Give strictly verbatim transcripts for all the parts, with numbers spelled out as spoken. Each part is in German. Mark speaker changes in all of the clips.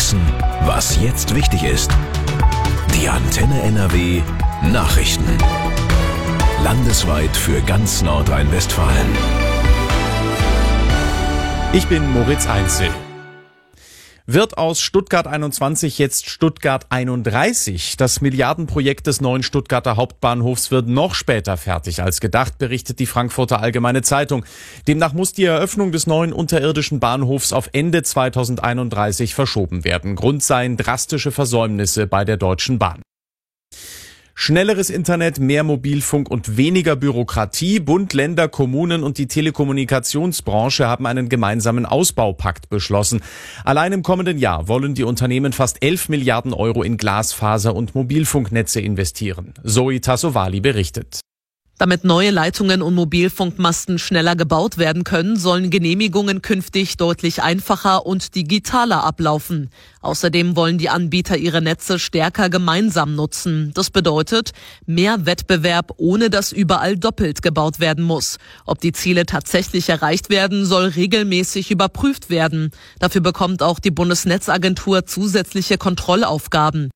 Speaker 1: wissen, was jetzt wichtig ist. Die Antenne N R W Nachrichten. Landesweit für ganz Nordrhein-Westfalen.
Speaker 2: Ich bin Moritz Einzel. Wird aus Stuttgart einundzwanzig jetzt Stuttgart einunddreißig? Das Milliardenprojekt des neuen Stuttgarter Hauptbahnhofs wird noch später fertig als gedacht, berichtet die Frankfurter Allgemeine Zeitung. Demnach muss die Eröffnung des neuen unterirdischen Bahnhofs auf Ende zweitausendeinunddreißig verschoben werden. Grund seien drastische Versäumnisse bei der Deutschen Bahn. Schnelleres Internet, mehr Mobilfunk und weniger Bürokratie. Bund, Länder, Kommunen und die Telekommunikationsbranche haben einen gemeinsamen Ausbaupakt beschlossen. Allein im kommenden Jahr wollen die Unternehmen fast elf Milliarden Euro in Glasfaser- und Mobilfunknetze investieren. Zoe Tassovali berichtet.
Speaker 3: Damit neue Leitungen und Mobilfunkmasten schneller gebaut werden können, sollen Genehmigungen künftig deutlich einfacher und digitaler ablaufen. Außerdem wollen die Anbieter ihre Netze stärker gemeinsam nutzen. Das bedeutet mehr Wettbewerb, ohne dass überall doppelt gebaut werden muss. Ob die Ziele tatsächlich erreicht werden, soll regelmäßig überprüft werden. Dafür bekommt auch die Bundesnetzagentur zusätzliche Kontrollaufgaben.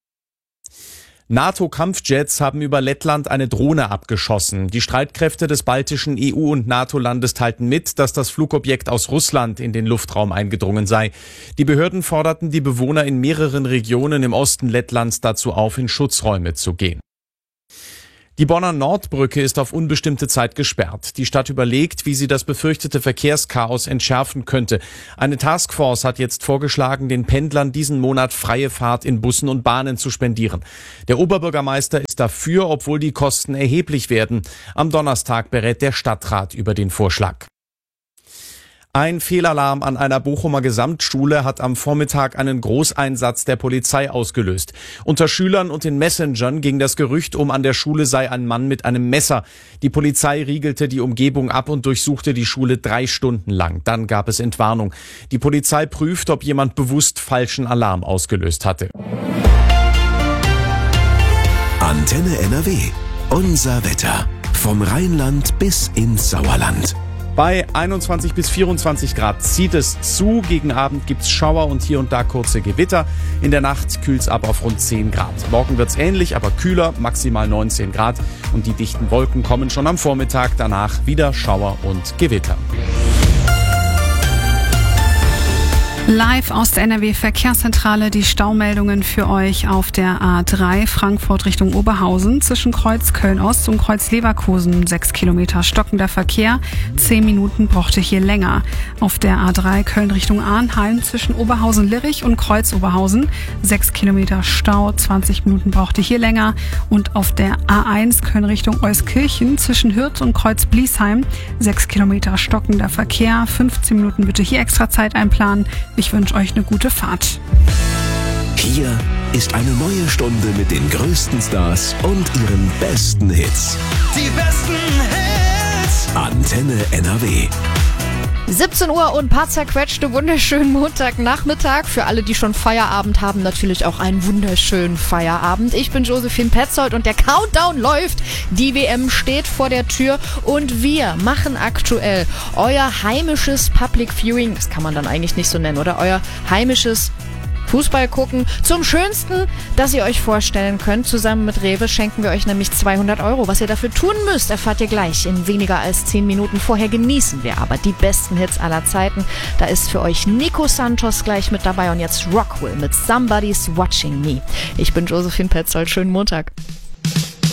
Speaker 2: NATO-Kampfjets haben über Lettland eine Drohne abgeschossen. Die Streitkräfte des baltischen E U- und NATO-Landes teilten mit, dass das Flugobjekt aus Russland in den Luftraum eingedrungen sei. Die Behörden forderten die Bewohner in mehreren Regionen im Osten Lettlands dazu auf, in Schutzräume zu gehen. Die Bonner Nordbrücke ist auf unbestimmte Zeit gesperrt. Die Stadt überlegt, wie sie das befürchtete Verkehrschaos entschärfen könnte. Eine Taskforce hat jetzt vorgeschlagen, den Pendlern diesen Monat freie Fahrt in Bussen und Bahnen zu spendieren. Der Oberbürgermeister ist dafür, obwohl die Kosten erheblich werden. Am Donnerstag berät der Stadtrat über den Vorschlag. Ein Fehlalarm an einer Bochumer Gesamtschule hat am Vormittag einen Großeinsatz der Polizei ausgelöst. Unter Schülern und den Messengern ging das Gerücht um, an der Schule sei ein Mann mit einem Messer. Die Polizei riegelte die Umgebung ab und durchsuchte die Schule drei Stunden lang. Dann gab es Entwarnung. Die Polizei prüft, ob jemand bewusst falschen Alarm ausgelöst hatte.
Speaker 1: Antenne N R W. Unser Wetter. Vom Rheinland bis ins Sauerland.
Speaker 2: Bei einundzwanzig bis vierundzwanzig Grad zieht es zu. Gegen Abend gibt's Schauer und hier und da kurze Gewitter. In der Nacht kühlt's ab auf rund zehn Grad. Morgen wird's ähnlich, aber kühler, maximal neunzehn Grad. Und die dichten Wolken kommen schon am Vormittag. Danach wieder Schauer und Gewitter.
Speaker 4: Live aus der N R W-Verkehrszentrale die Staumeldungen für euch auf der A drei Frankfurt Richtung Oberhausen zwischen Kreuz Köln-Ost und Kreuz Leverkusen. Sechs Kilometer stockender Verkehr, zehn Minuten brauchte hier länger. Auf der A drei Köln Richtung Arnheim zwischen Oberhausen-Lirich und Kreuz Oberhausen. Sechs Kilometer Stau, zwanzig Minuten brauchte hier länger. Und auf der A eins Köln Richtung Euskirchen zwischen Hürth und Kreuz Bliesheim. Sechs Kilometer stockender Verkehr, fünfzehn Minuten bitte hier extra Zeit einplanen. Ich wünsche euch eine gute Fahrt.
Speaker 1: Hier ist eine neue Stunde mit den größten Stars und ihren besten Hits.
Speaker 5: Die besten Hits.
Speaker 1: Antenne N R W.
Speaker 6: siebzehn Uhr und paar zerquetschte, wunderschönen Montagnachmittag. Für alle, die schon Feierabend haben, natürlich auch einen wunderschönen Feierabend. Ich bin Josephine Petzold und der Countdown läuft. Die W M steht vor der Tür und wir machen aktuell euer heimisches Public Viewing, das kann man dann eigentlich nicht so nennen, oder euer heimisches Fußball gucken zum Schönsten, das ihr euch vorstellen könnt. Zusammen mit Rewe schenken wir euch nämlich zweihundert Euro. Was ihr dafür tun müsst, erfahrt ihr gleich in weniger als zehn Minuten. Vorher genießen wir aber die besten Hits aller Zeiten. Da ist für euch Nico Santos gleich mit dabei und jetzt Rockwell mit Somebody's Watching Me. Ich bin Josephine Petzold. Schönen Montag.